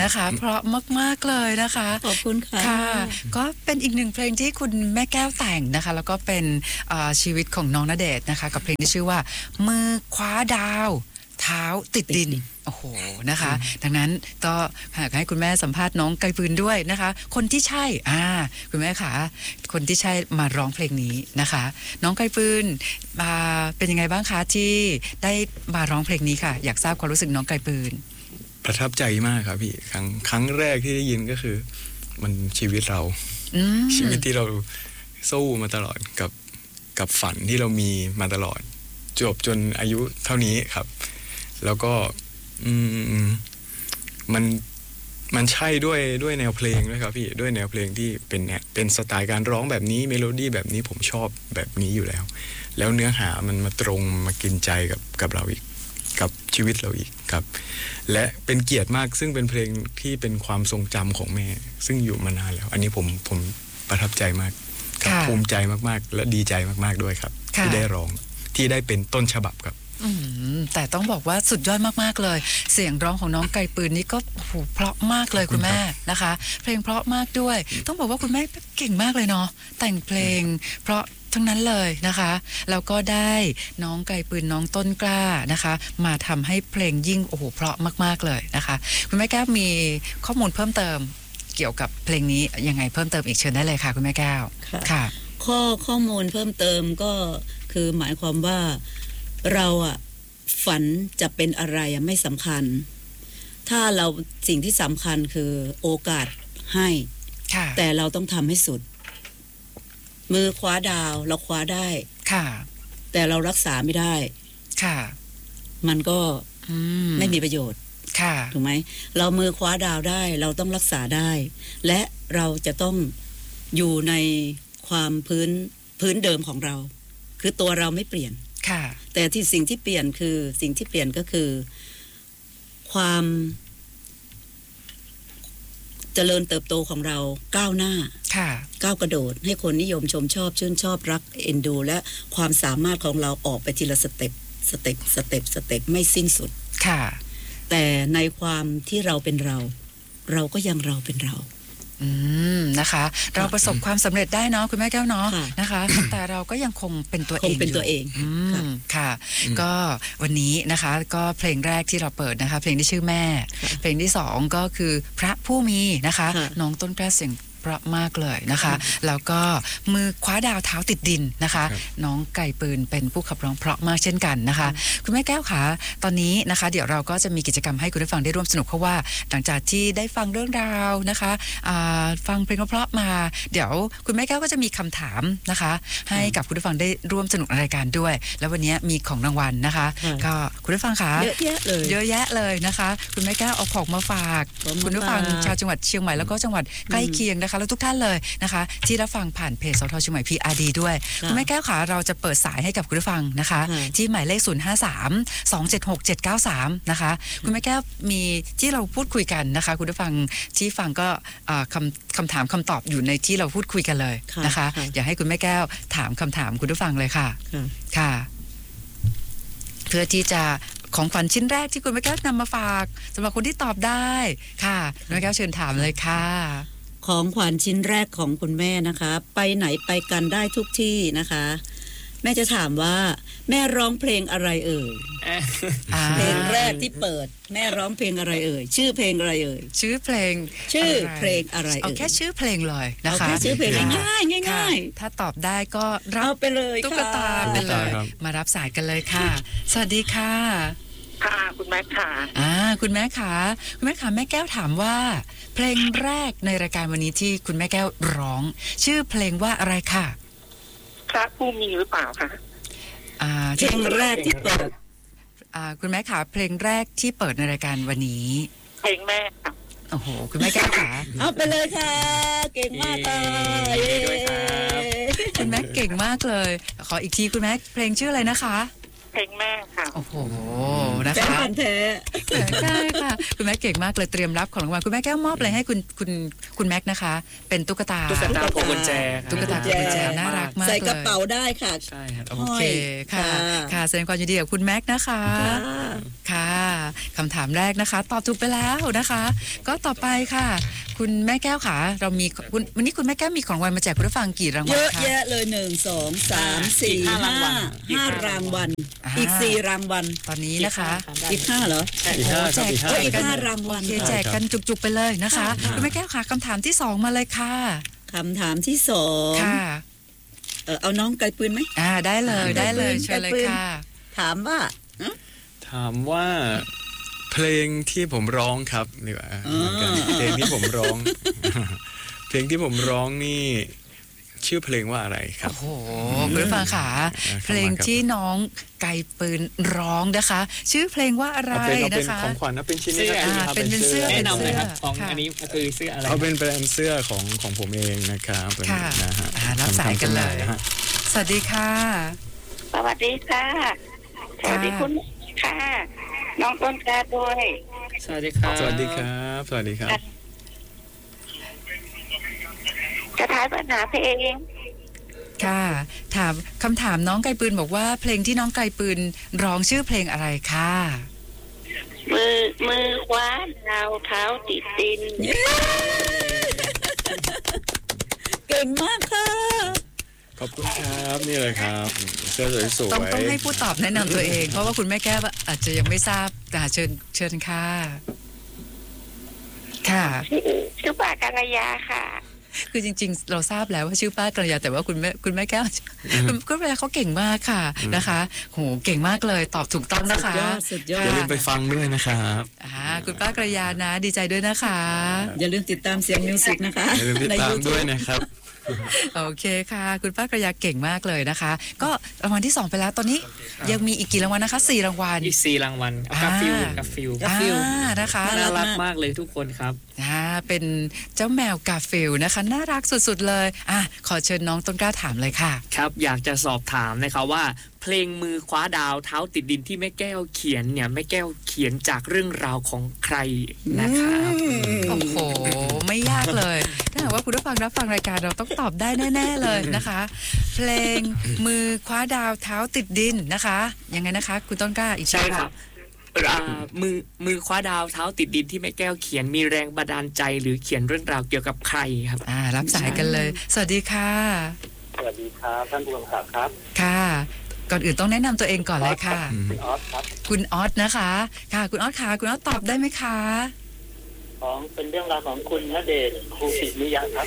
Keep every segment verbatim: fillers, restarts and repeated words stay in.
นะคะเพราะมากๆเลยนะคะขอบคุณค่ะค่ะก็เป็นอีกหนึ่งเพลงที่คุณแม่แก้วแต่งนะคะแล้วก็เป็นชีวิตของน้องณเดชน์นะคะกับเพลงที่ชื่อว่ามือคว้าดาวเท้าติดดินโอ้โหนะคะดังนั้นก็อยากให้คุณแม่สัมภาษณ์น้องไกลปืนด้วยนะคะคนที่ใช่อ่าคุณแม่คะคนที่ใช่มาร้องเพลงนี้นะคะน้องไกลปืนมาเป็นยังไงบ้างคะที่ได้มาร้องเพลงนี้ค่ะอยากทราบความรู้สึกน้องไกลปืนประทับใจมากครับพี่ครั้งครั้งแรกที่ได้ยินก็คือมันชีวิตเราชีวิตที่เราสู้มาตลอดกับกับฝันที่เรามีมาตลอดจบจนอายุเท่านี้ครับแล้วก็อืมมันมันใช่ด้วยด้วยแนวเพลงด้วยครับพี่ด้วยแนวเพลงที่เป็นเนี่ยเป็นสไตล์การร้องแบบนี้เมโลดี้แบบนี้ผมชอบแบบนี้อยู่แล้วแล้วเนื้อหามันมาตรงมากินใจกับกับเราอีกกับชีวิตเราอีกครับและเป็นเกียรติมากซึ่งเป็นเพลงที่เป็นความทรงจำของแม่ซึ่งอยู่มานานแล้วอันนี้ผมผมประทับใจมากครับภูมิใจมากๆและดีใจมากๆด้วยครับที่ได้ร้องที่ได้เป็นต้นฉบับครับแต่ต้องบอกว่าสุดยอดมากๆเลยเสียงร้องของน้องไกลปืนนี่ก็โอ้โหเพราะมากเลยคุณแม่นะคะเพลงเพราะมากด้วยต้องบอกว่าคุณแม่เก่งมากเลยเนาะแต่งเพลงเพราะทั้งนั้นเลยนะคะแล้วก็ได้น้องไกลปืนน้องต้นกล้านะคะมาทำให้เพลงยิ่งโอ้โหเพราะมากๆเลยนะคะคุณแม่แก้วมีข้อมูลเพิ่มเติมเกี่ยวกับเพลงนี้ยังไงเพิ่มเติมอีกเชิญได้เลยค่ะคุณแม่แก้วค่ะข้อข้อมูลเพิ่มเติมก็คือหมายความว่าเราอะฝันจะเป็นอะไรอะไม่สำคัญถ้าเราสิ่งที่สำคัญคือโอกาสให้แต่เราต้องทำให้สุดมือคว้าดาวเราคว้าได้ค่ะแต่เรารักษาไม่ได้ค่ะมันก็ไม่มีประโยชน์ค่ะถูกไหมเรามือคว้าดาวได้เราต้องรักษาได้และเราจะต้องอยู่ในความพื้นพื้นเดิมของเราคือตัวเราไม่เปลี่ยนค่ะแต่ที่สิ่งที่เปลี่ยนคือสิ่งที่เปลี่ยนก็คือความเจริญเติบโตของเราก้าวหน้าค่ะก้าวกระโดดให้คนนิยมชมชอบชื่นชอบรักเอ็นดูและความสามารถของเราออกไปทีละสเต็ปสเต็ปสเต็ปสเต็ปไม่สิ้นสุดค่ะแต่ในความที่เราเป็นเราเราก็ยังเราเป็นเราอืมนะคะเราประสบความสำเร็จได้เนาะคุณแม่แก้วเนาะนะคะแต่เราก็ยังคงเป็นตัวเองเป็นตัวเองค่ะก็วันนี้นะคะก็เพลงแรกที่เราเปิดนะคะเพลงที่ชื่อแม่เพลงที่สองก็คือพระผู้มีนะคะน้องต้นกล้าเสียงเพราะมากเลยนะคะแล้วก็มือคว้าดาวเท้าติดดินนะคะน้องไก่ปืนเป็นผู้ขับร้องเพราะมากเช่นกันนะคะคุณแม่แก้วคะตอนนี้นะคะเดี๋ยวเราก็จะมีกิจกรรมให้คุณผู้ฟังได้ร่วมสนุกเพราะว่าหลังจากที่ได้ฟังเรื่องราวนะคะฟังเพลงเพราะมาเดี๋ยวคุณแม่แก้วก็จะมีคำถามนะคะให้กับคุณผู้ฟังได้ร่วมสนุกในรายการด้วยแล้ววันนี้มีของรางวัลนะคะก็คุณผู้ฟังคะเยอะแยะเลยเยอะแยะเลยนะคะคุณแม่แก้วเอาของมาฝากคุณผู้ฟังชาวจังหวัดเชียงใหม่แล้วก็จังหวัดใกล้เคียงนะคะแล้วทุกท่านเลยนะคะที่รับฟังผ่านเพจสทเชียงใหม่ พี อาร์ ดี ด้วยคุณแม่แก้วขาเราจะเปิดสายให้กับคุณผู้ฟังนะคะที่หมายเลขศูนย์ ห้า สาม สอง เจ็ด หก เจ็ด เก้า สามนะคะคุณแม่แก้วมีที่เราพูดคุยกันนะคะคุณผู้ฟังที่ฟังก็คำคำถามคำตอบอยู่ในที่เราพูดคุยกันเลยนะคะอยากให้คุณแม่แก้วถามคำถามคุณผู้ฟังเลยค่ะค่ะเพื่อที่จะของขวัญชิ้นแรกที่คุณแม่แก้วนำมาฝากสำหรับคนที่ตอบได้ค่ะคุณแม่แก้วเชิญถามเลยค่ะของขวัญชิ้นแรกของคุณแม่นะคะไปไหนไปกันได้ทุกที่นะคะแม่จะถามว่าแม่ร้องเพลงอะไรเอ่ยเพลงแรกที่เปิดแม่ร้องเพลงอะไรเอ่ยชื่อเพลงอะไรเอ่ยชื่อเพลงชื่อเพลงอะไรเอ่ยเอาแค่ชื่อเพลงเลยนะคะเอาแค่ชื่อเพลงง่ายๆง่ายๆถ้าตอบได้ก็รับไปเลยตุ๊กตาไปเลยมารับสายกันเลยค่ะสวัสดีค่ะค่ะคุณแม่ค่ะอ่าคุณแม่ค่ะคุณแม่ค่ะแม่แก้วถามว่าเพลงแรกในรายการวันนี้ที่คุณแม่แก้วร้องชื่อเพลงว่าอะไรค่ะพระผู้มีหรือเปล่าคะอ่าเพลงแรกที่เปิดอ่าคุณแม่ค่ะเพลงแรกที่เปิดในรายการวันนี้เพลงแม่ค่ะโอ้โหคุณแม่แก้วค่ะเอาไปเลยค่ะเก่งมากเลยคุณแม่เก่งมากเลยขออีกทีคุณแม่เพลงชื่ออะไรนะคะเพลงแม่ค่ะโอ้โหนะแฟนคะพันธุ์แท้ใช่ค่ะคุณแม่เก่งมากเลยเตรียมรับของรางวัลคุณแม่แก้วมอบอะไรให้คุณคุณคุณแม็กนะคะ เป็นตุ๊กตาตุ๊กตาพวงกุญแจครับตุ๊กตาพวงกุญแจน่ารักมากเลยใส่กระเป๋าได้ค่ะใช่ครับโอเคค่ะค่ะค่ะแสดงความยินดีกับคุณแม็กนะคะค่ะค่ะคำถามแรกนะคะ ตอบถูกไปแล้วนะคะ ก็ต่อไปค่ะ คุณแม่แก้วค่ะ เรามีคุณวันนี้คุณแม่แก้วมีของรางวัลมาแจกคุณผู้ฟังกี่รางวัเยลอะคะแยะเลยหนึ่งสองสามสี่อีกห้าห้ารางวัลห้ารางวัลอ่าอีกสี่รางวัลตอนนี้นะคะอีกห้าเหรออีกห้าครับอีกห้าโอ้ยอีกครับห้ารางวัลโอเคแจกกันจุกๆไปเลยนะคะค่ะคุณแม่แก้วค่ะคำถามที่สองมาเลยค่ะคำถามที่สองค่ะเออเอาน้องไกลปืนไหมอ่าได้เลยได้เลยไกลปืนเชิญเลยไกลปืนค่ะถามว่าถามว่าเพลงที่ผมร้องครับดีกว่าเหมือนกันเพลงที่ผมร้อง เพลงที่ผมร้องนี่ชื่อเพลงว่าอะไรครับโอ้โหคุณผู้ฟังค่ะอ่าเพลงที่น้องไก่ปืนร้องนะคะ ชื่อเพลงว่าอะไรเอาเป็นเอาเป็นนะคะของขวัญนะเป็นชิ้นเสื้นี้อนะคอ่ารับเป็นเป็นเสื้อแนะนำเลยครับเป็นเสื้อของค่ะอันนี้คือเสื้ออะไรเขาเป็นแบรนด์เสื้อของของผมเองนะครับเป็นค่ะนะฮะอ่ารับสายกันเลยนะฮะสวัสดีค่ะสวัสดีค่ะสวัสดีคุณค่ะ น้องต้นกล้าด้วยสวัสดีครับสวัสดีครับ สวัสดีครับจะทายปัญหาเพลงค่ะถามคำถามน้องไก่ปืนบอกว่าเพลงที่น้องไก่ปืนร้องชื่อเพลงอะไรคะมือมือคว้าดาวเท้าติดดินเก่งมากค่ะขอบคุณครับนี่เลยครับเสื้อสวยๆต้องต้องให้ผู้ตอบแนะนำตัวเอง เพราะว่าคุณแม่แก้วอาจจะยังไม่ทราบแต่เชิญเชิญค่ะค่ะชื่อชื่อปากการยาค่ะคือจริงๆ เราทราบแล้วว่าชื่อป้ากระยาแต่ว่าคุณแม่คุณแม่แก้วคุณคุณแม่เขาเก่งมากค่ะนะคะโหเก่งมากเลยตอบถูกต้องนะคะสุดยอดสุดยอดอย่าลืมไปฟังด้วยนะครับอ่าคุณป้ากระยานะ ดีใจด้วยนะคะอย่าลืมติดตามเสียงมิวสิกนะคะอย่าลืมติดในตาม YouTube ด้วยนะครับโอเคค่ะ คุณป้ากระยาเก่งมากเลยนะคะ ก็รางวัลที่สองไปแล้วตอนนี้ยังมีอีกกี่รางวัลนะคะสี่รางวัลอีกสี่รางวัลเอากาฟิลอ่ากาฟิลกาฟิลอ่านะคะน่ารักมากเลยทุกคนครับอ่าเป็นเจ้าแมวกาฟิลนะคะน่ารักสุดๆเลยอ่ะขอเชิญน้องต้นกล้าถามเลยค่ะครับอยากจะสอบถามนะครับว่า เพลงมือคว้าดาวเท้าติดดินที่แม่แก้วเขียนเนี่ยแม่แก้วเขียนจากเรื่องราวของใครนะครับโอ้โห ไม่ยากเลย ถ้าหากว่าคุณผู้ฟังรับฟังรายการเราต้องตอบได้แน่ ๆ เลยนะคะ เพลงมือคว้าดาวเท้าติดดินนะคะ ยังไงนะคะ คุณต้นกล้าอีกใช่ทีครับอ่ามือมือคว้าดาวเท้าติดดินที่แม่แก้วเขียนมีแรงบันดาลใจหรือเขียนเรื่องราวเกี่ยวกับใครครับอ่ารับสายกันเลย สวัสดีค่ะสวัสดีครับท่านผู้กำกับครับค่ะ ก่อนอื่นต้องแนะนำตัวเองก่อนเลยค่ะคุณออสครับคุณออสนะคะ ค่ะ คุณออสค่ะคุณออสตอบได้ไหมคะของเป็นเรื่องราวของคุณณเดชน์ครูปิมิยะครับ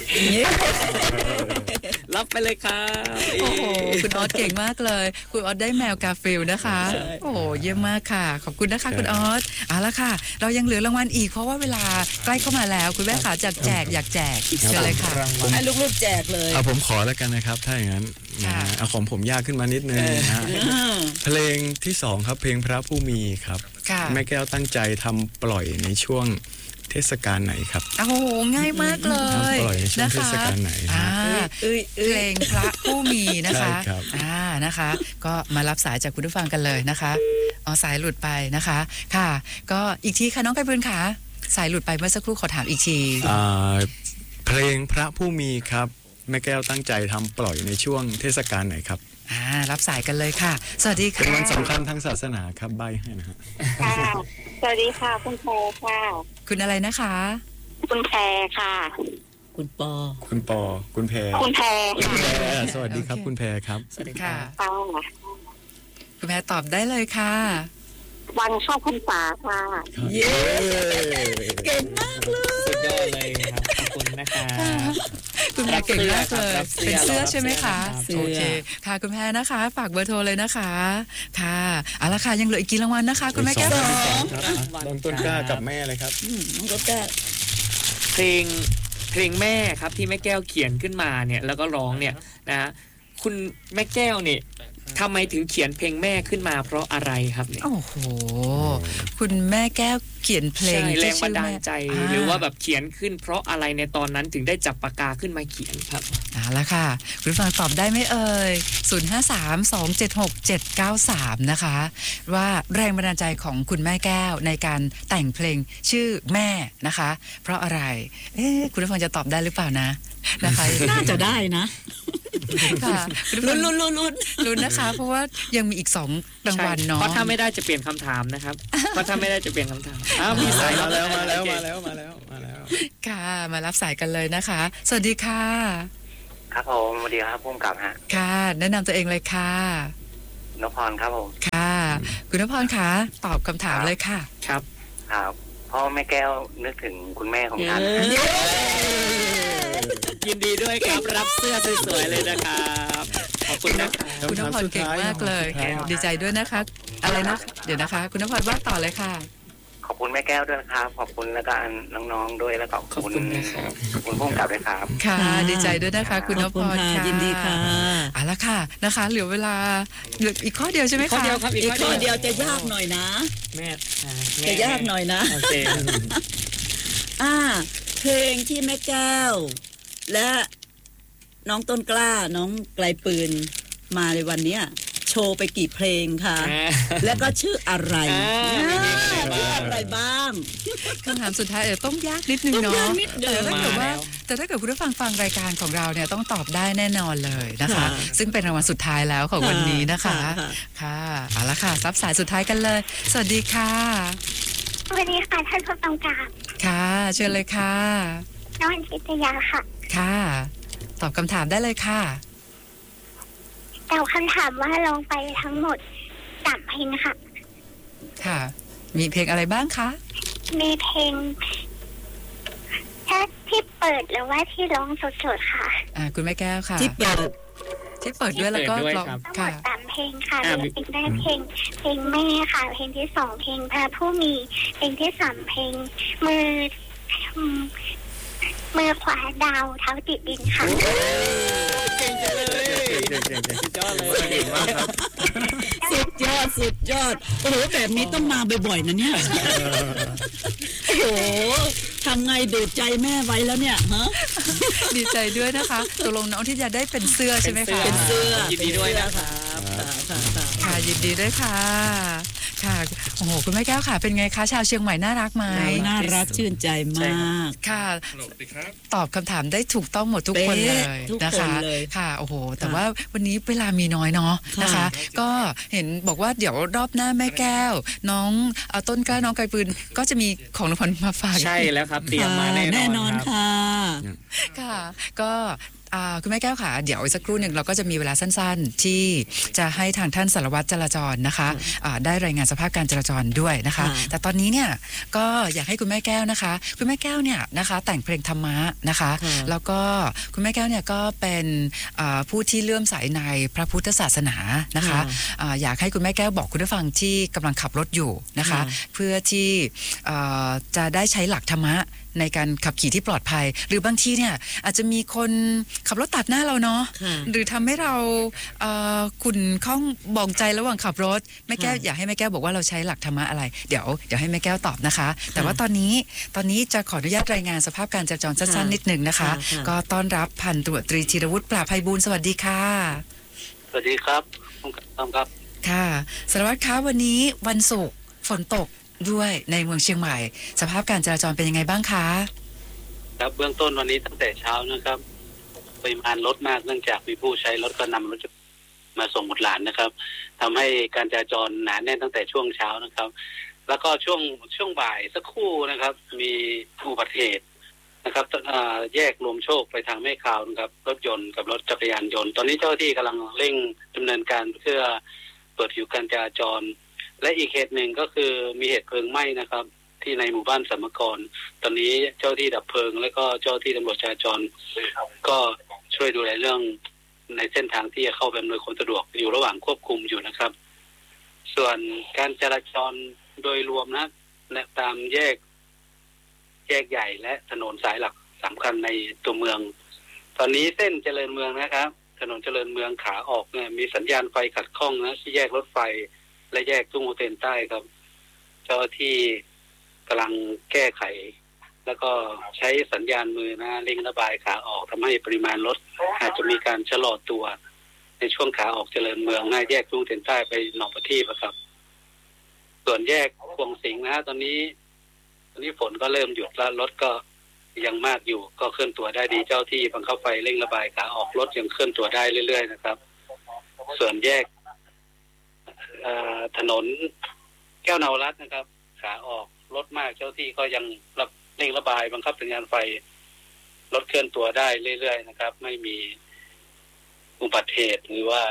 รับไปเลยครับโอ้โห คุณออสเก่งมากเลย คุณออสได้แมวกาฟิลนะคะ โอ้โห เยี่ยมมากค่ะ ขอบคุณนะคะคุณออสเอาละค่ะ เรายังเหลือรางวัลอีกเพราะว่าเวลาใกล้เข้ามาแล้ว คุณแม่ขาจากแจกอยากแจกเชิญเลยค่ะรางวัลให้ลูกๆแจกเลยเอาผมขอแล้วกันนะครับ ถ้าอย่างนั้นนะค่ะเอาของผมยากขึ้นมานิดนึงนะฮะเพลงที่สองครับเพลงพระผู้มีครับค่ะแม่แก้วตั้งใจทำปล่อยในช่วงเทศกาลไหนครับโอ้โห ง่ายมากเลยปล่อยในช่วงนะเทคะศกาลไหนนะอ่าเอ้ยเพลงพระผู้มีนะคะใช่ครับอ่านะคะ ก็มารับสายจากคุณผู้ฟังกันเลยนะคะอ๋อสายหลุดไปนะคะ ค่ะ ก็อีกทีค่ะน้องไก่เบือนค่ะสายหลุดไปเมื่อสักครู่ขอถามอีกทีอ่าเพลงพระผู้มีครับแม่แก้วตั้งใจทำปล่อยในช่วงเทศกาลไหนครับอ่ารับสายกันเลยค่ะ สวัสดีเป็นค่ะวันสำคัญทางศาสนาครับใบให้นะฮะค่ะ สวัสดีค่ะ คุณแพรค่ะคุณอะไรนะคะคุณแพรค่ะคุณปอคุณปอคุณแพรคุณแพรคุณค่ะแพรสวัสดีครับคุณแพรครับสวัสดีคค่ะรับค่ะคุณแม่ตอบได้เลยค่ะวันเข้าพรรษาค่ะเย้ เก่งมากเลยสุดยอดเลยครับขอบคุณนะครับคุณแม่เก่งมากเลยรับเสื้อเป็นเสื้อรับเสื้อใช่ไหมคะรับเสื้อโอเค ค่ะ คุณแม่นะคะ ฝากเบอร์โทรเลยนะคะ ค่ะเอาละค่ะยังเหลืออีกกี่รางวัลนะคะ คุณแม่แก้วสองครับน้องต้นกล้ากับแม่เลยครับอืมน้องก็แก้เพลงเพลงแม่ครับที่แม่แก้วเขียนขึ้นมาเนี่ยแล้วก็ร้องเนี่ยนะฮะคุณแม่แก้วเนี่ยทำไมถึงเขียนเพลงแม่ขึ้นมาเพราะอะไรครับเนี่ยโอ้โหคุณแม่แก้วเขียนเพลงใช่แรงบันดาลใจาหรือว่าแบบเขียนขึ้นเพราะอะไรในตอนนั้นถึงได้จับปากกาขึ้นมาเขียนครับเอาละค่ะคุณผู้ฟังตอบได้ไหมเอ่ยศูนย์ ห้า สาม สอง เจ็ด หก เจ็ด เก้า สามนะคะว่าแรงบันดาลใจของคุณแม่แก้วในการแต่งเพลงชื่อแม่นะคะ เพราะอะไรเอ๊ะคุณผู้ฟังจะตอบได้หรือเปล่านะนะคะน่าจะได้นะค่ะคุณผู้ฟัลุ้งนลุ้นลุ้นลุ้นลุ้นนะคะ เพราะว่ายังมีอีกสองรางวัลเนาะเพราะถ้าไม่ได้จะเปลี่ยนคำถามนะครับ เพราะถ้าไม่ได้จะเปลี่ยนคำถามอ้าวมีสายมาแล้วมาแล้วโอเคมาแล้วมาแล้วมาแล้วค่ะมารับสายกันเลยนะคะ สวัสดีค่ะครับผมสวัสดีครับพุ่มกับฮะค่ะ แนะนำตัวเองเลยค่ะนพพรครับผมค่ะ คุณนพพรคะตอบคำถามเลยค่ะครับครับพ่อแม่แก้วนึกถึงคุณแม่ของท่านยินดีด้วยครับรับเสื้อสวยๆเลยนะครับขอบคุณนะครับคุณนพพรเก่งมากเลย ดีใจด้วยนะคะ อะไรนะ เดี๋ยวนะคะ คุณนพพรว่าต่อเลยค่ะขอบคุณแม่แก้วด้วยนะครับขอบคุณแล้วก็น้องๆด้วยแล้วก็ขอบคุณขอบคุณนะครับขอบคุณพุ่มกับด้วยครับค่ะ ดีใจด้วยนะคะ คุณนขอบพคุพณรค่ะค่ะยินดีค่ะเอาละค่ะนะคะ เหลือเวลาเหลืออีกข้อเดียวใช่ไหมข้อคะเดียวครับอีกข้อเดียวจะยากหน่อยนะแม่อ่าแม่จะยากหน่อยนะโอเคอ่าเพลงที่แม่แก้ว และน้องต้นกล้าน้องไกลปืนมาในวันเนี้ยโชว์ไปกี่เพลงคะอ่าแล้วก็ชื่ออะไรอ่าชื่ออะไรบ้างคำถามสุดท้ายเออต้องยากนิดนึงต้องเนาะยากนิดเดียวแต่ถ้าเกิดว่ามาแล้วแต่ถ้าเกิดคุณผู้ฟังฟังรายการของเราเนี่ยต้องตอบได้แน่นอนเลยนะคะค่ะซึ่งเป็นรางวัลสุดท้ายแล้วของวันนี้นะคะค่ะค่ะเอาละค่ะรับสายสุดท้ายกันเลย สวัสดีค่ะสวัสดีค่ะท่านผู้กำกับค่ะ เชิญเลยค่ะน้องจิตยาค่ะค่ะ ตอบคำถามได้เลยค่ะแต่คำถามว่าลองไปทั้งหมดสามเพลงค่ะค่ะ มีเพลงอะไรบ้างคะมีเพลงถ้าที่เปิดหรือว่าที่ร้องสดๆค่ะอ่าคุณแม่แก้วค่ะที่เปิดที่เปิดด้วยแล้วก็ที่เปิดด้วยร้องครับทั้งหมค่ะดสามเพลงค่ะอ่าเพลงแรกเพลงเพลงแม่ค่ะ เพลงที่สองเพลงพระผู้มีเพลงที่สามเพลงมืออืมมือขวาดาวเท้าติดดินค่ะเก่งจังเลยสุดยอดเลยเก่งมากครับสุดยอดสุดยอดโอ้โหแบบนี้ต้องมาบ่อยๆนะเนี่ยโอ้โหทำไงดูดใจแม่ไว้แล้วเนี่ยฮะดีใจด้วยนะคะตกลงน้องที่จะได้เป็นเสื้อใช่ไหมคะเป็นเสื้อยินดีด้วยนะคครัรับ บค่ะค่ะค่ะค่ะยินดีด้วยค่ะ ค่ะโอ้โหคุณแม่แก้วค่ะ เป็นไงคะชาวเชียงใหม่น่ารักไหมน่ารักชื่นใจมากค่ะ ตอบคำถามได้ถูกต้องหมดทุกคนเลยเป๊ะทุกนะคนคะเลยค่ะโอ้โห แต่ว่าวันนี้เวลามีน้อยเนาะนะคะ ก็เห็นบอกว่าเดี๋ยวรอบหน้าแม่แก้ว น้องเอาต้นกล้าน้องไกลปืนก็จะมีของรางวัลมาฝากใช่แล้วครับ เตรียมมาแน่นอนแน่นอนครับค่ะค่ะ ก็อ่าคุณแม่แก้วค่ะเดี๋ยวอีกสักครู่หนึ่งเราก็จะมีเวลาสั้นๆ ที่จะให้ทางท่านสารวัตรจราจรนะคะอ่าได้รายงานสภาพการจราจรด้วยนะคะค่ะแต่ตอนนี้เนี่ยก็อยากให้คุณแม่แก้วนะคะ คุณแม่แก้วเนี่ยนะคะแต่งเพลงธรรมะนะคะค่ะแล้วก็คุณแม่แก้วเนี่ยก็เป็นอ่าผู้ที่เลื่อมใสในพระพุทธศาสนานะคะอ่าอยากให้คุณแม่แก้วบอกคุณผู้ฟังที่กำลังขับรถอยู่นะคะ เพื่อที่อ่าจะได้ใช้หลักธรรมะในการขับขี่ที่ปลอดภัย หรือบางทีเนี่ยอาจจะมีคนขับรถตัดหน้าเราเนาะค่ะหรือทำให้เราเอ่อขุ่นข้องบองใจระหว่างขับรถแม่แก้วค่ะอยากให้แม่แก้วบอกว่าเราใช้หลักธรรมะอะไรเดี๋ยวเดี๋ยวให้แม่แก้วตอบนะคะ แต่ว่าตอนนี้ตอนนี้จะขออนุญาตรายงานสภาพการจราจรสั้นๆนิดหนึ่งนะคะค่ะค่ะก็ต้อนรับพันตรวจตรีธีรวุฒิปราบไพบูลย์สวัสดีค่ะสวัสดีครับพุ่มกับต้อมครับค่ะสารวัตรคะวันนี้วันศุกร์ฝนตกด้วยในเมืองเชียงใหม่ สภาพการจราจรเป็นยังไงบ้างคะครับเบื้องต้นวันนี้ตั้งแต่เช้านะครับปริมาณรถมากเนื่องจากมีผู้ใช้รถก็นำรถมาส่งบุตรหลานนะครับทำให้การจราจรหนาแน่นตั้งแต่ช่วงเช้านะครับ แล้วก็ช่วงช่วงบ่ายสักครู่นะครับ มีอุบัติเหตุนะครับอ่าแยกรวมโชคไปทางแม่ข่าวนะครับรถยนต์กับรถจักรยานยนต์ตอนนี้เจ้าหน้าที่กำลังเร่งดำเนินการเพื่อเปิดผิวการจราจร และอีกเหตุหนึ่งก็คือมีเหตุเพลิงไหม้นะครับ ที่ในหมู่บ้านสัมมกรตอนนี้เจ้าที่ดับเพลิงและก็เจ้าที่ตำรวจจราจรก็ช่วยดูแลเรื่องในเส้นทางที่จะเข้าไปอำนวยความสะดวกอยู่ระหว่างควบคุมอยู่นะครับ ส่วนการจราจรโดยรวมนะและตามแยกแยกใหญ่และถนนสายหลักสำคัญในตัวเมือง ตอนนี้เส้นเจริญเมืองนะครับถนนเจริญเมืองขาออกเนี่ยมีสัญญาณไฟขัดข้องนะที่แยกรถไฟและแยกทุ่งโฮเทลใต้ครับเจ้าที่กำลังแก้ไขแล้วก็ใช้สัญญาณมือนะเร่งระบายขาออกทำให้ปริมาณรถอาจจะมีการชะลอตัวในช่วงขาออกเจริญเมืองนะแยกทุ่งโฮเทลใต้ไปหนองประทีปครับส่วนแยกควงสิงห์นะฮะตอนนี้ตอนนี้ฝนก็เริ่มหยุดแล้วรถก็ยังมากอยู่ก็เคลื่อนตัวได้ดีเจ้าที่บังคับไฟเร่งระบายขาออกรถยังเคลื่อนตัวได้เรื่อยๆนะครับส่วนแยกถนนแก้วนาวรัตน์นะครับขาออกรถมากเจ้าที่ก็ยังรับเร่งระบายบังคับสัญญาณไฟรถเคลื่อนตัวได้เรื่อยๆนะครับไม่มีอุบัติเหตุหรือว่า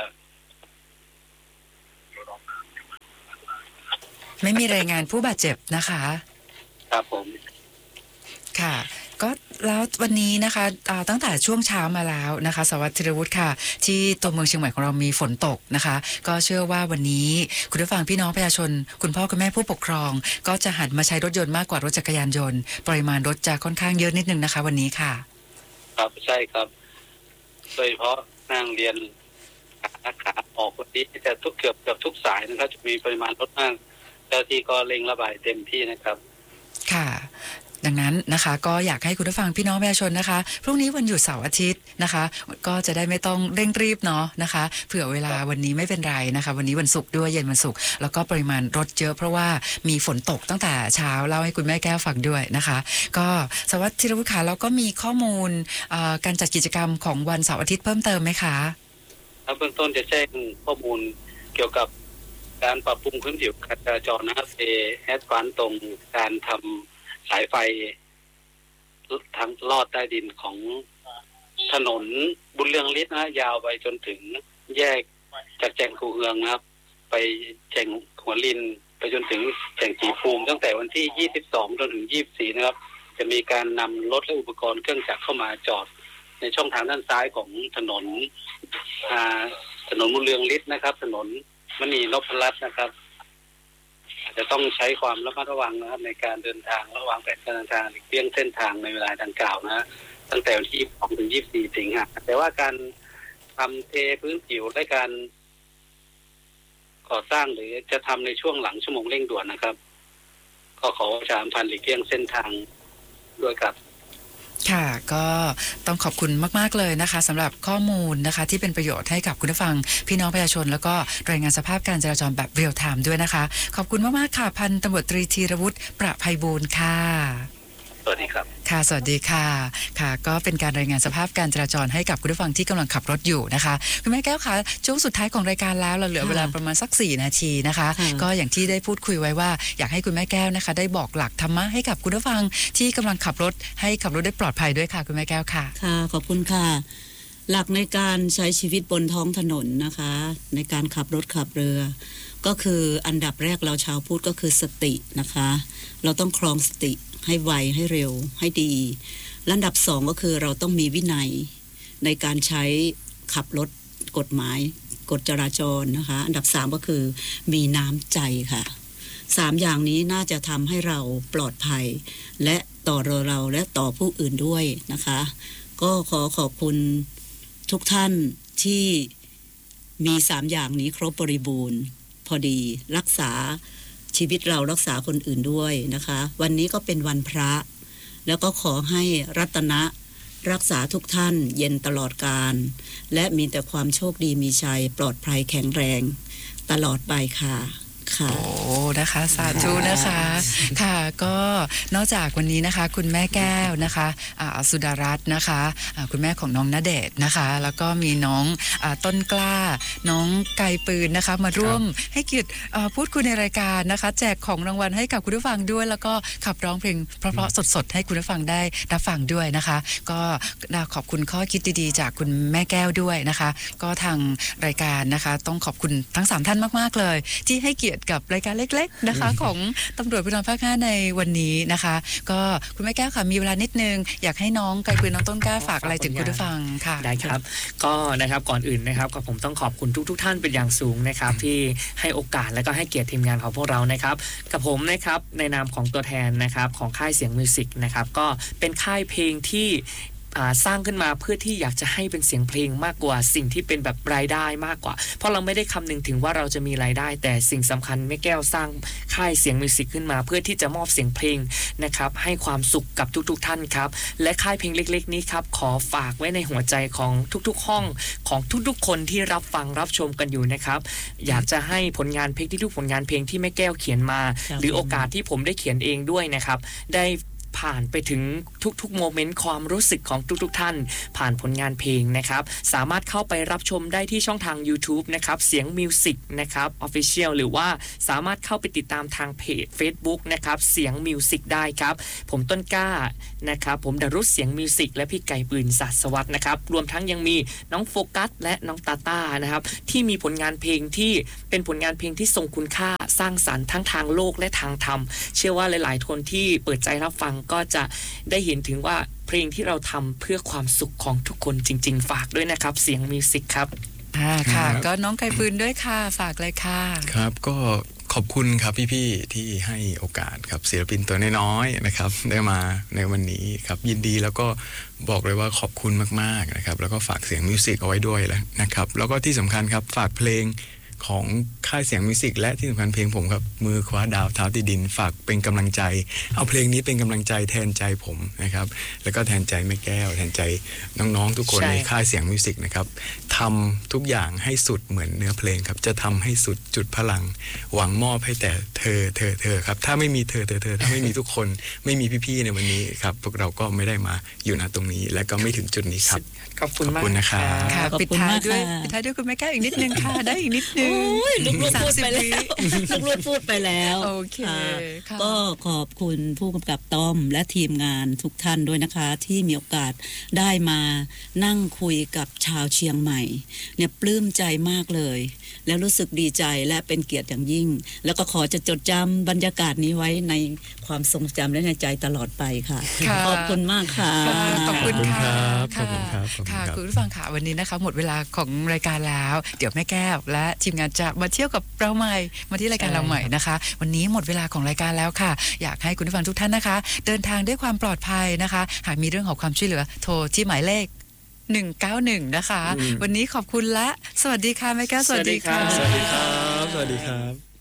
ไม่มีรายงานผู้บาดเจ็บนะคะครับผมค่ะก็แล้ววันนี้นะคะตั้งแต่ช่วงเช้ามาแล้วนะคะสวัสดิ์ธีรวุฒิค่ะที่ตัวเมืองเชียงใหม่ของเรามีฝนตกนะคะก็เชื่อว่าวันนี้คุณผู้ฟังพี่น้องประชาชนคุณพ่อคุณแม่ผู้ปกครองก็จะหันมาใช้รถยนต์มากกว่ารถจักรยานยนต์ปริมาณรถจะค่อนข้างเยอะนิดนึงนะคะวันนี้ค่ะครับใช่ครับโดยเฉพาะนั่งเรียนขาออกวันนี้จะทุกเกือบเกือบทุกสายนะครับจะมีปริมาณรถมากเจ้าที่ก็เร่งระบายเต็มที่นะครับค่ะดังนั้นนะคะก็อยากให้คุณผู้ฟังพี่น้องประชาชนนะคะพรุ่งนี้วันหยุดเสาร์อาทิตย์นะคะก็จะได้ไม่ต้องเร่งรีบเนาะนะคะเผื่อเวลาวันนี้ไม่เป็นไรนะคะวันนี้วันศุกร์ด้วยเย็นวันศุกร์แล้วก็ปริมาณรถเยอะเพราะว่ามีฝนตกตั้งแต่เช้าเล่าให้คุณแม่แก้วฟังด้วยนะคะก็สวัสดิ์ธีรวุฒิค่ะแล้วก็มีข้อมูลการจัดกิจกรรมของวันเสาร์อาทิตย์เพิ่มเติมไหมคะครับเบื้องต้นจะแจ้งข้อมูลเกี่ยวกับการปรับปรุงพื้นผิวการจราจรนะครับเอแอดวานตรงการทำสายไฟทางลอดใต้ดินของถนนบุญเรืองฤทธิ์นะยาวไปจนถึงแยกจากแจงคูเฮืองนะครับไปแจงหัวลินไปจนถึงแจงสีภูมิตั้งแต่วันที่ยี่สิบสองจนถึงยี่สิบสี่นะครับจะมีการนำรถและอุปกรณ์เครื่องจักรเข้ามาจอดในช่องทางด้านซ้ายของถนนอ่าถนนบุญเรืองฤทธิ์นะครับถนนมณีนพรัตน์นะครับจะต้องใช้ความระมัดระวังนะครับในการเดินทางระวังแผนการเดินทางหลีกเลี่ยงเส้นทางในเวลาดังกล่าวนะตั้งแต่วันที่ยี่สิบสองถึงยี่สิบสี่สิงหาคมแต่ว่าการทำเทพื้นผิวและการก่อสร้างหรือจะทำในช่วงหลังชั่วโมงเร่งด่วนนะครับก็ขอประชาสัมพันธ์หลีกเลี่ยงเส้นทางด้วยครับค่ะก็ต้องขอบคุณมากๆเลยนะคะสำหรับข้อมูลนะคะที่เป็นประโยชน์ให้กับคุณผู้ฟังพี่น้องประชาชนแล้วก็รายงานสภาพการจราจรแบบเรียลไทม์ด้วยนะคะขอบคุณมากๆค่ะพันตำรวจตรีธีรวุฒิประไพบูลย์ค่ะสวัสดีครับค่ะสวัสดีค่ะค่ะก็เป็นการรายงานสภาพการจราจรให้กับคุณผู้ฟังที่กำลังขับรถอยู่นะคะคุณแม่แก้วคะช่วงสุดท้ายของรายการแล้วเราเหลือเวลาประมาณสักสี่นาทีนะคะก็อย่างที่ได้พูดคุยไว้ว่าอยากให้คุณแม่แก้วนะคะได้บอกหลักธรรมะให้กับคุณผู้ฟังที่กำลังขับรถให้ขับรถได้ปลอดภัยด้วยค่ะคุณแม่แก้วค่ะค่ะขอบคุณค่ะหลักในการใช้ชีวิตบนท้องถนนนะคะในการขับรถขับเรือก็คืออันดับแรกเราชาวพุทธก็คือสตินะคะเราต้องครองสติให้ไวให้เร็วให้ดีลำดับสองก็คือเราต้องมีวินัยในการใช้ขับรถกฎหมายกฎจราจรนะคะอันดับสามก็คือมีน้ำใจค่ะสามอย่างนี้น่าจะทำให้เราปลอดภัยและต่อเราและต่อผู้อื่นด้วยนะคะก็ขอขอบคุณทุกท่านที่มีสามอย่างนี้ครบบริบูรณ์พอดีรักษาชีวิตเรารักษาคนอื่นด้วยนะคะวันนี้ก็เป็นวันพระแล้วก็ขอให้รัตนะรักษาทุกท่านเย็นตลอดกาลและมีแต่ความโชคดีมีชัยปลอดภัยแข็งแรงตลอดไปค่ะค่ะโอ้นะคะสาธุนะคะค่ะก็นอกจากวันนี้นะคะคุณแม่แก้วนะคะสุดารัตน์นะคะคุณแม่ของน้องณเดชน์นะคะแล้วก็มีน้องต้นกล้าน้องไกลปืนนะคะมาร่วมให้เกียรติพูดคุยในรายการนะคะแจกของรางวัลให้กับคุณผู้ฟังด้วยแล้วก็ขับร้องเพลงเพราะๆสดๆให้คุณผู้ฟังได้รับฟังด้วยนะคะก็ขอบคุณข้อคิดดีๆจากคุณแม่แก้วด้วยนะคะก็ทางรายการนะคะต้องขอบคุณทั้งสามท่านมากๆเลยที่ให้เกียรติกับรายการเล็กๆนะคะของตำรวจภูธรภาคห้าในวันนี้นะคะก็คุณแม่แก้วค่ะมีเวลานิดนึงอยากให้น้องไกลปืนน้องต้นกล้าฝากอะไรถึงคุณผู้ฟังค่ะได้ครับก็นะครับก่อนอื่นนะครับก็ผมต้องขอบคุณทุกๆท่านเป็นอย่างสูงนะครับที่ให้โอกาสและก็ให้เกียรติทีมงานของพวกเรานะครับกับผมนะครับในนามของตัวแทนนะครับของค่ายเสียงมิวสิกนะครับก็เป็นค่ายเพลงที่สร้างขึ้นมาเพื่อที่อยากจะให้เป็นเสียงเพลงมากกว่าสิ่งที่เป็นแบบรายได้มากกว่าเพราะเราไม่ได้คำนึงถึงว่าเราจะมีรายได้แต่สิ่งสำคัญแม่แก้วสร้างค่ายเสียงมิวสิกขึ้นมาเพื่อที่จะมอบเสียงเพลงนะครับให้ความสุขกับทุกๆท่านครับและค่ายเพลงเล็กๆนี้ครับขอฝากไว้ในหัวใจของทุกๆห้องของทุกๆคนที่รับฟังรับชมกันอยู่นะครับอยากจะให้ผลงานเพลงที่ทุกผลงานเพลงที่แม่แก้วเขียนมาหรือโอกาสที่ผมได้เขียนเองด้วยนะครับได้ผ่านไปถึงทุกๆโมเมนต์ความรู้สึกของทุกๆท่านผ่านผลงานเพลงนะครับสามารถเข้าไปรับชมได้ที่ช่องทาง YouTube นะครับเสียงมิวสิกนะครับ Official หรือว่าสามารถเข้าไปติดตามทางเพจ Facebook นะครับเสียงมิวสิกได้ครับผมต้นกล้านะครับผมดารุษเสียงมิวสิกและพี่ไก่ปืนศาสวัสดิ์นะครับรวมทั้งยังมีน้องโฟกัสและน้องตาต้านะครับที่มีผลงานเพลงที่เป็นผลงานเพลงที่ทรงคุณค่าสร้างสรรค์ทั้งทางโลกและทางธรรมเชื่อว่าหลายๆคนที่เปิดใจรับฟังก็จะได้เห็นถึงว่าเพลงที่เราทำเพื่อความสุขของทุกคนจริงๆฝากด้วยนะครับเสียงมิวสิกครับอ่าค่ะก็น้องไก่ปืนด้วยค่ะฝากเลยค่ะครับก็ขอบคุณครับพี่ๆที่ให้โอกาสครับศิลปินตัวน้อยๆนะครับได้มาในวันนี้ครับยินดีแล้วก็บอกเลยว่าขอบคุณมากๆนะครับแล้วก็ฝากเสียงมิวสิกเอาไว้ด้วยแล้วนะครับแล้วก็ที่สำคัญครับฝากเพลงของค่ายเสียงมิวสิกและที่สำคัญเพลงผมครับมือคว้าดาวเท้าติดดินฝากเป็นกำลังใจเอาเพลงนี้เป็นกำลังใจแทนใจผมนะครับแล้วก็แทนใจแม่แก้วแทนใจน้องๆทุกคนในค่ายเสียงมิวสิกนะครับทำทุกอย่างให้สุดเหมือนเนื้อเพลงครับจะทำให้สุดจุดพลังหวังมอบให้แต่เธอเธอเธอครับถ้าไม่มีเธอเธอเธอถ้าไม่มีทุกคนไม่มีพี่ๆในวันนี้ครับพวกเราก็ไม่ได้มาอยู่ณตรงนี้และก็ไม่ถึงจุดนี้ครับขอบคุณมากนะครับค่ะปิดท้ายด้วยปิดท้ายด้วยคุณแม่แก้วอีกนิดนึงค่ะได้อีกนิดนึงลูกๆพูดไปแล้วลูกๆพูดไปแล้วโอเคก็ขอบคุณผู้กำกับต้อมและทีมงานทุกท่านด้วยนะคะที่มีโอกาสได้มานั่งคุยกับชาวเชียงใหม่เนี่ยปลื้มใจมากเลยแล้วรู้สึกดีใจและเป็นเกียรติอย่างยิ่งแล้วก็ขอจะจดจำบรรยากาศนี้ไว้ในความทรงจำและในใจตลอดไปค่ะขอบคุณมากค่ะขอบคุณค่ะขอบคุณครับค่ะคุณผู้ฟังค่ะวันนี้นะคะหมดเวลาของรายการแล้วเดี๋ยวแม่แก้วและทีมงานจะมาเที่ยวกับเราใหม่มาที่รายการเราใหม่นะคะวันนี้หมดเวลาของรายการแล้วค่ะอยากให้คุณผู้ฟังทุกท่านนะคะเดินทางด้วยความปลอดภัยนะคะหากมีเรื่องของความช่วยเหลือโทรที่หมายเลขหนึ่งเก้าหนึ่งนะคะวันนี้ขอบคุณและสวัสดีค่ะแม่แก้วสวัสดีค่ะสวัสดีครับสวัสดีครับ